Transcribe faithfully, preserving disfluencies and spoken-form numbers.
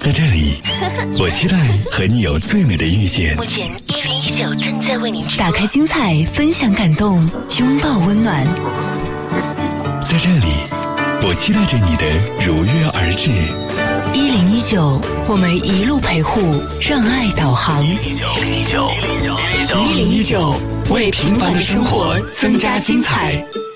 在这里，我期待和你有最美的遇见。 目前一零一九正在为您直播。 打开精彩，分享感动，拥抱温暖。 在这里，我期待着你的如约而至。 一零一九，我们一路陪护，让爱导航。 一零一九，一零一九， 一零一九，为平凡的生活增加精彩。